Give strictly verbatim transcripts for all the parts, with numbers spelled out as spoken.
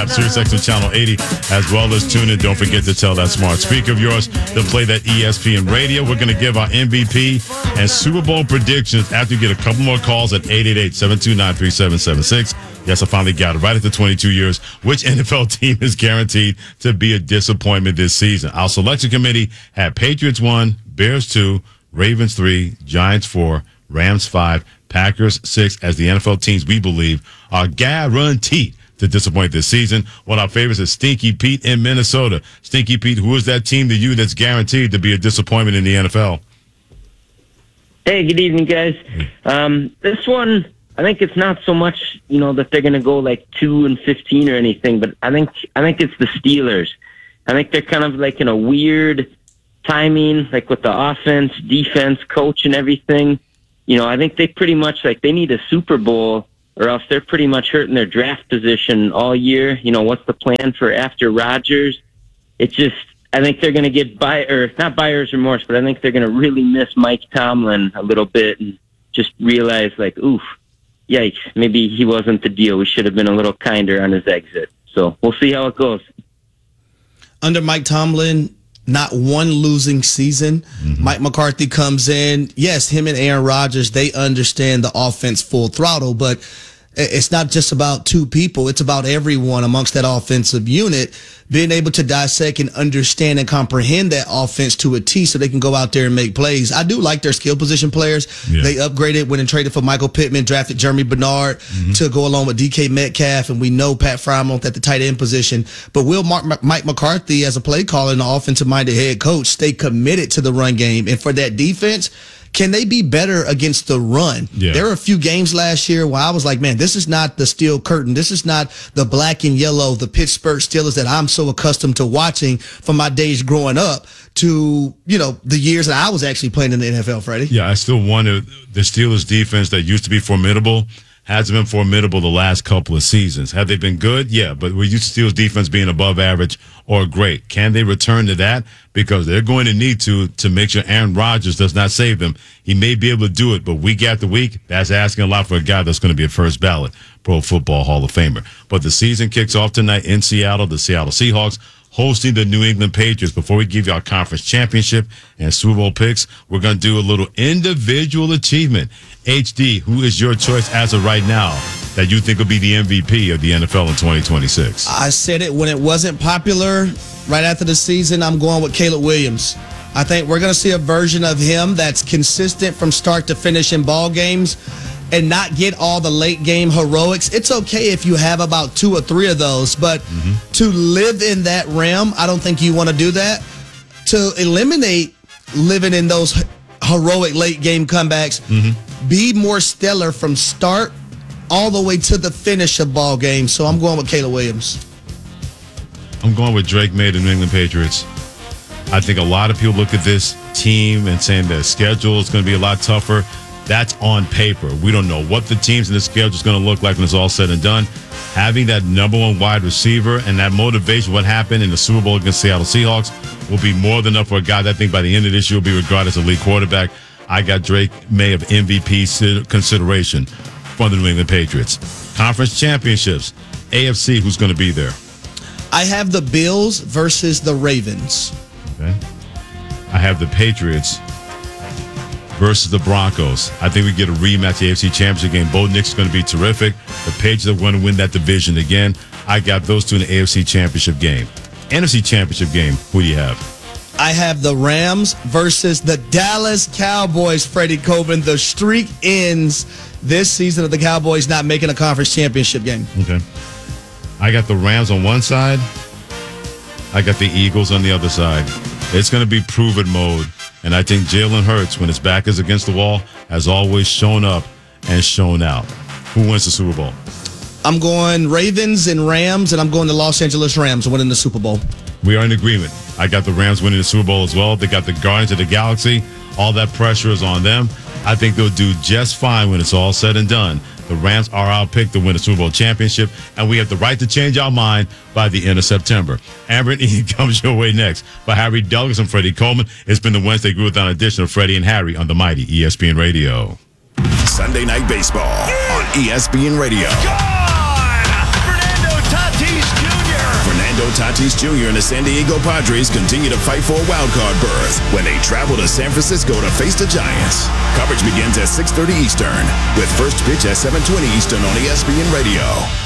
app, SiriusXM Channel eighty, as well as tune in. Don't forget to tell that smart speaker of yours to play that E S P N radio. We're going to give our M V P and Super Bowl predictions after you get a couple more calls at eight eight eight, seven two nine, three seven seven six. Yes, I finally got it. Right after twenty-two years, which N F L team is guaranteed to be a disappointment this season? Our selection committee had Patriots one, Bears two, Ravens three, Giants four, Rams five, Packers six as the N F L teams we believe are guaranteed to disappoint this season. One of our favorites is Stinky Pete in Minnesota. Stinky Pete, who is that team to you that's guaranteed to be a disappointment in the N F L? Hey, good evening, guys. Um, this one, I think it's not so much, you know, that they're going to go like two and fifteen or anything, but I think I think it's the Steelers. I think they're kind of like in a weird timing, like with the offense, defense, coach, and everything. You know, I think they pretty much like they need a Super Bowl, or else they're pretty much hurting their draft position all year. You know, what's the plan for after Rodgers? It's just, I think they're going to get buy or not buyer's remorse, but I think they're going to really miss Mike Tomlin a little bit and just realize like, oof, yikes, maybe he wasn't the deal. We should have been a little kinder on his exit. So we'll see how it goes. Under Mike Tomlin, not one losing season. Mm-hmm. Mike McCarthy comes in. Yes, him and Aaron Rodgers, they understand the offense full throttle, but it's not just about two people. It's about everyone amongst that offensive unit being able to dissect and understand and comprehend that offense to a T so they can go out there and make plays. I do like their skill position players. Yeah. They upgraded when and traded for Michael Pittman, drafted Jeremy Bernard mm-hmm. to go along with D K Metcalf, and we know Pat Frymouth at the tight end position. But will Mark, Mike McCarthy, as a play caller and an offensive-minded head coach, stay committed to the run game? And for that defense, can they be better against the run? Yeah. There were a few games last year where I was like, man, this is not the steel curtain. This is not the black and yellow, the Pittsburgh Steelers that I'm so accustomed to watching from my days growing up to, you know, the years that I was actually playing in the N F L, Freddie. Yeah, I still wonder, the Steelers defense that used to be formidable hasn't been formidable the last couple of seasons. Have they been good? Yeah, but we're used to Steelers defense being above average or great. Can they return to that? Because they're going to need to to make sure Aaron Rodgers does not save them. He may be able to do it, but week after week, that's asking a lot for a guy that's going to be a first ballot Pro Football Hall of Famer. But the season kicks off tonight in Seattle. The Seattle Seahawks hosting the New England Patriots. Before we give you our conference championship and Super Bowl picks, we're going to do a little individual achievement. H D, who is your choice as of right now that you think will be the M V P of the N F L in twenty twenty-six? I said it when it wasn't popular. Right after the season, I'm going with Caleb Williams. I think we're going to see a version of him that's consistent from start to finish in ball games and not get all the late game heroics. It's okay if you have about two or three of those, but mm-hmm. to live in that realm, I don't think you want to do that. To eliminate living in those heroic late game comebacks, mm-hmm. be more stellar from start all the way to the finish of ball games. So I'm going with Caleb Williams. I'm going with Drake May, the New England Patriots. I think a lot of people look at this team and saying the schedule is going to be a lot tougher. That's on paper. We don't know what the teams in the schedule is going to look like when it's all said and done. Having that number one wide receiver and that motivation, what happened in the Super Bowl against Seattle Seahawks, will be more than enough for a guy that I think by the end of this year will be regarded as a elite quarterback. I got Drake May of M V P consideration for the New England Patriots. Conference championships, A F C, who's going to be there? I have the Bills versus the Ravens. Okay. I have the Patriots versus the Broncos. I think we get a rematch, the A F C Championship game. Bo Nix is going to be terrific. The Patriots are going to win that division again. I got those two in the A F C Championship game. N F C Championship game, who do you have? I have the Rams versus the Dallas Cowboys, Freddie Coben. The streak ends this season of the Cowboys not making a conference championship game. Okay. I got the Rams on one side. I got the Eagles on the other side. It's going to be prove-it mode. And I think Jalen Hurts, when his back is against the wall, has always shown up and shown out. Who wins the Super Bowl? I'm going Ravens and Rams, and I'm going the Los Angeles Rams winning the Super Bowl. We are in agreement. I got the Rams winning the Super Bowl as well. They got the Guardians of the Galaxy. All that pressure is on them. I think they'll do just fine when it's all said and done. The Rams are our pick to win the Super Bowl championship, and we have the right to change our mind by the end of September. Amber and Ian comes your way next. By Harry Douglas and Freddie Coleman, it's been the Wednesday Groove-Thon edition of Freddie and Harry on the mighty E S P N Radio. Sunday Night Baseball on E S P N Radio. Gone! Fernando Tatis Junior Tatis Junior and the San Diego Padres continue to fight for a wildcard berth when they travel to San Francisco to face the Giants. Coverage begins at six thirty Eastern, with first pitch at seven twenty Eastern on E S P N Radio.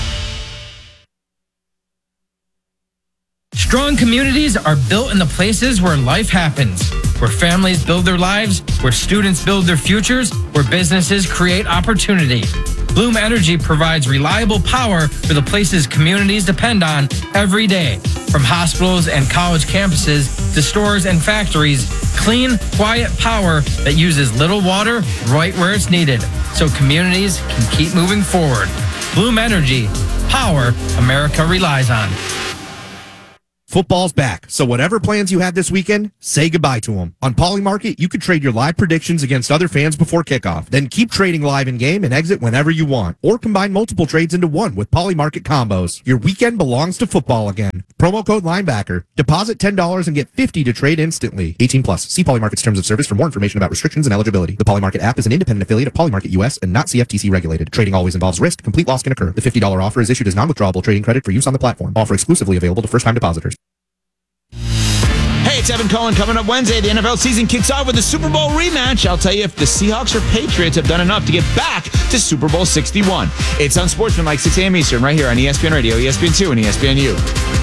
Strong communities are built in the places where life happens, where families build their lives, where students build their futures, where businesses create opportunity. Bloom Energy provides reliable power for the places communities depend on every day. From hospitals and college campuses to stores and factories, clean, quiet power that uses little water right where it's needed, so communities can keep moving forward. Bloom Energy, power America relies on. Football's back, so whatever plans you had this weekend, say goodbye to them. On Polymarket, you can trade your live predictions against other fans before kickoff. Then keep trading live in-game and exit whenever you want. Or combine multiple trades into one with Polymarket combos. Your weekend belongs to football again. Promo code Linebacker. Deposit ten dollars and get fifty dollars to trade instantly. eighteen plus. See Polymarket's terms of service for more information about restrictions and eligibility. The Polymarket app is an independent affiliate of Polymarket U S and not C F T C regulated. Trading always involves risk. Complete loss can occur. The fifty dollars offer is issued as non-withdrawable trading credit for use on the platform. Offer exclusively available to first-time depositors. Hey, it's Evan Cohen. Coming up Wednesday, the N F L season kicks off with a Super Bowl rematch. I'll tell you if the Seahawks or Patriots have done enough to get back to Super Bowl sixty-one. It's Unsportsmanlike, six a.m. Eastern, right here on E S P N Radio, E S P N two, and E S P N U.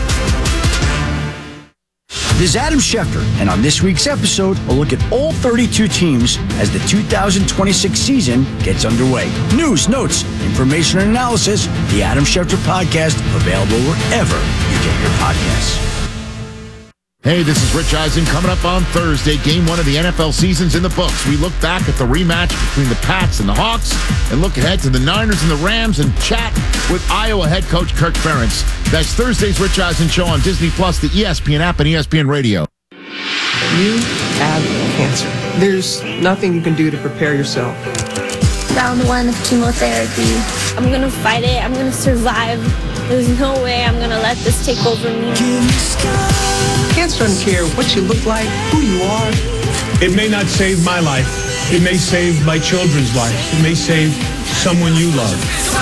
This is Adam Schefter, and on this week's episode, a look at all thirty-two teams as the two thousand twenty-six season gets underway. News, notes, information, and analysis. The Adam Schefter Podcast, available wherever you get your podcasts. Hey, this is Rich Eisen. Coming up on Thursday, game one of the N F L season's in the books. We look back at the rematch between the Pats and the Hawks and look ahead to the Niners and the Rams and chat with Iowa head coach Kirk Ferentz. That's Thursday's Rich Eisen Show on Disney Plus, the E S P N app, and E S P N Radio. You have cancer. There's nothing you can do to prepare yourself. Round one of chemotherapy. I'm gonna fight it. I'm gonna survive. There's no way I'm gonna let this take over me. Cancer doesn't care what you look like, who you are. It may not save my life. It may save my children's life. It may save someone you love.